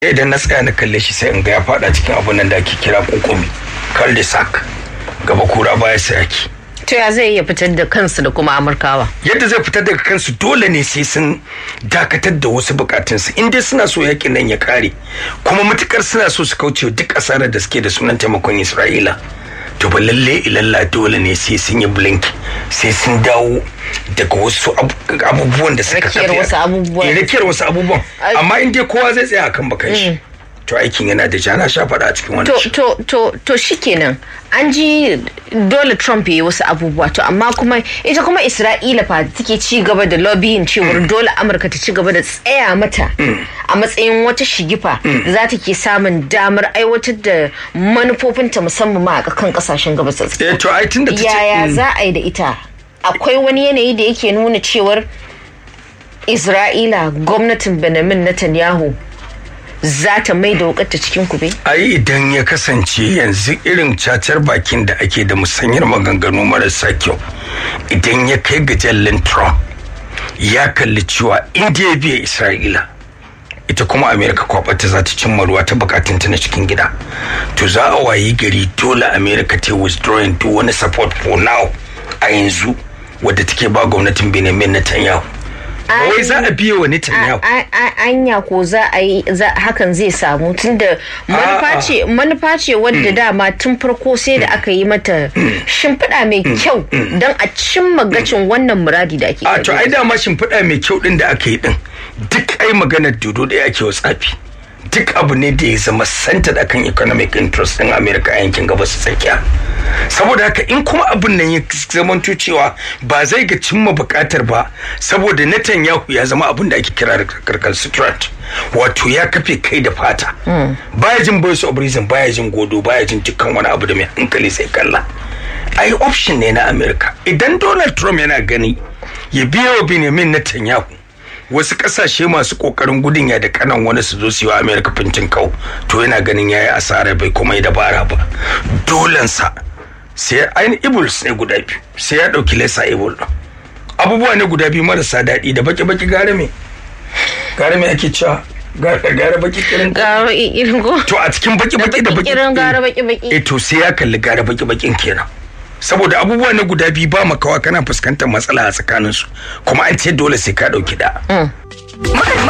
idan na tsaya na kalle shi sai in ga ya fada cikin abun nan da ake kira kokumi cul-de-sac gaba kura baya sayaki. To ya zai iya fitar da kansu da kuma Amurkawa? Yadda zai fitar da kansu dole ne sai sun dakatar da wasu bukatunsu in dai suna so yakin nan ya kare kuma matukar suna so su kauce duk asarar da suke da sunan taimakon Isra'ila. To ba lalle ilalla dole ne sai sun yi blink sai sun dawo daga wasu abubuwan da suka tafiya. Rakiyar wasu abubuwan. Amma in dai kowa zai tsaya akan bakan shi. To aikin yana da jana sha faɗa a cikin wannan. To shikenan an ji dole Trump ya yi wasu abubuwa to amma kuma ita kuma Isra'ila fa take ci gaba da lobbying cewar dole Amurka ta ci gaba da tsaya mata a matsayin wata shigifa da za ta ke samun damar aiwatar da manufofinta musamman ma a kan kasashen gabas ta tsakiya. To ai tunda ta yaya za a yi da ita? Akwai wani yanayi da yake nuna cewar Isra'ila gwamnatin Benjamin Netanyahu za ta mai da wukarta cikin kube? Ai idan ya kasance yanzu irin cacar bakin da ake da musanyar maganganu marasa kyau idan ya kai ga jallin Trump ya kalli cewa inda ya biya Isra'ila ita kuma Amerika kwabata za ta cimma ruwa ta bukatunta na cikin gida to za a wayi gari dole Amerika ta withdrawing duk wani support for now a yanzu wadda take ba gwamnatin Benjamin Netanyahu. Wai za a biye wa Netanyahu. Anya ko za a yi hakan zai samu tunda manufa ce wadda dama tun farko sai da aka yi mata shimfiɗa mai kyau don a cimma gacin wannan muradi da ake yi. To ai dama shimfiɗa mai kyau din da aka yi din duk ai maganar dodo da ake wa tsafi. Duk abu ne da ya zama centered akan economic interest din America a yankin gabas tsakiya. Saboda haka in kuma abin nan ya zamanto cewa ba zai ga cimma bukatar ba saboda Netanyahu ya zama abin da ake kira recalcitrant wato ya kafe kai da fata baya jin voice of reason baya jin godo baya jin dukkan wani abu da mai hankali sai kalla ai option ne na America idan Donald Trump yana gani ya biya wa Benjamin Netanyahu wasu kasashe masu kokarin gudun ya da kanan wani su zo su yi wa America fintin kau to yana ganin yayi asara bai kuma yi dabara ba dolensa sai ainihin evils ne guda biyu sai ya dauki lesser evil abubuwa ne guda biyu marasa daɗi da baki gare me ake cewa gara baki irin go to a cikin baki da baki irin gara baki to sai ya kalli gara bakin kenan saboda abubuwa ne guda biyu ba makawa kana fuskantar matsala a tsakaninsu kuma an ce dole sai ka dauki da